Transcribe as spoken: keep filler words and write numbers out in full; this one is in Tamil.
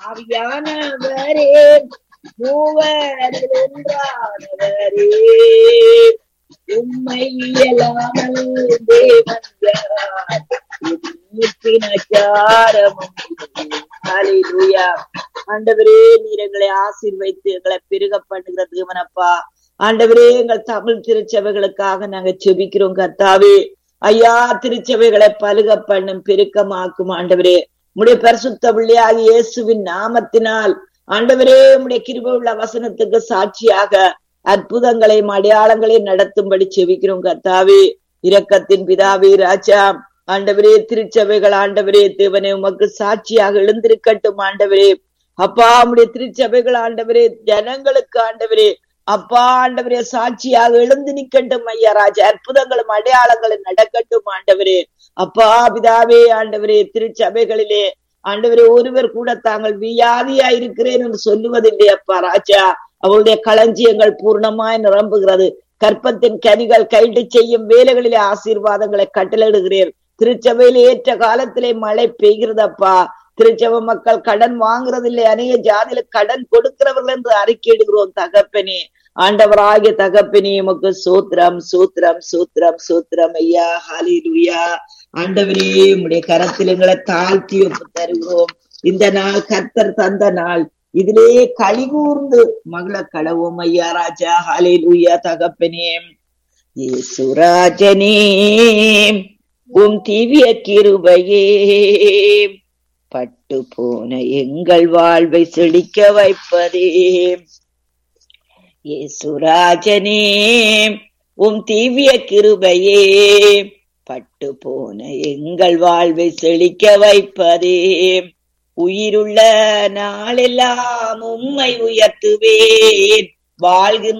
ஆவியானவரே மூவரில் ஒன்றானவரே உம்மை இயலாமல் தேவன் யார்? ஹல்லேலூயா. ஆண்டவரே, நீர் எங்களை ஆசீர்வதித்து எங்களை பெருக பண்ணுகிற தேவனப்பா. ஆண்டவரே, எங்கள் தமிழ் திருச்சபைகளுக்காக நாங்க செபிக்கிறோம் கர்த்தாவே. ஐயா, திருச்சபைகளை பலுக பண்ணும், பெருக்கமாக்கும் ஆண்டவரே. உம்முடைய பரிசுத்த பிள்ளையாகிய இயேசுவின் நாமத்தினால் ஆண்டவரே, உம்முடைய கிருபை உள்ள வசனத்துக்கு சாட்சியாக அற்புதங்களையும் அடையாளங்களையும் நடத்தும்படி செபிக்கிறோம் கர்த்தாவே. இரக்கத்தின் பிதாவே ராஜா, ஆண்டவரே, திருச்சபைகள் ஆண்டவரே தேவனே உமக்கு சாட்சியாக எழுந்திருக்கட்டும் ஆண்டவரே. அப்பா, உம்முடைய திருச்சபைகள் ஆண்டவரே ஜனங்களுக்கு ஆண்டவரே அப்பா ஆண்டவரே சாட்சியாக எழுந்து நிக்கட்டும் ஐயா ராஜா. அற்புதங்களும் அடையாளங்களும் நடக்கட்டும் ஆண்டவரே. அப்பா பிதாவே ஆண்டவரே, திருச்சபைகளிலே ஆண்டவரே ஒருவர் கூட தாங்கள் வியாதியா இருக்கிறேன் என்று சொல்லுவதில்லை அப்பா ராஜா. அவருடைய களஞ்சியங்கள் பூர்ணமாய் நிரம்புகிறது. கற்பத்தின் கனிகள் கைட்டு செய்யும் வேலைகளிலே ஆசீர்வாதங்களை கட்டளையிடுகிறேன். திருச்சபையில ஏற்ற காலத்திலே மழை பெய்கிறதப்பா. திருச்சபை மக்கள் கடன் வாங்குறதில்லை, அநேக ஜாதியில கடன் கொடுக்கிறவர்கள் என்று அறிக்கையிடுகிறோம் தகப்பனே. ஆண்டவராகிய தகப்பனே உமக்கு சூத்திரம் சூத்திரம் சூத்திரம் சூத்திரம் ஐயா. ஹல்லேலூயா. ஆண்டவரே, உம்முடைய கரத்தில் எங்களை தாழ்த்தி ஒப்பு தருகிறோம். இந்த நாள் கர்த்தர் தந்த நாள், இதிலே களி கூர்ந்து மகள கடவோம் ஐயா ராஜா. ஹல்லேலூயா. தகப்பனே, இயேசுராஜனே உம் திவ்ய கிருபையே பட்டு போன எங்கள் வாழ்வை செழிக்க வைப்பதே. இயேசுராஜனே உம் திவ்ய கிருபையே பட்டு போன எங்கள் வாழ்வை செழிக்க வைப்பதே. உயிருள்ள நாளெல்லாம் உம்மை உயர்த்துவேன், வாழ்கின்ற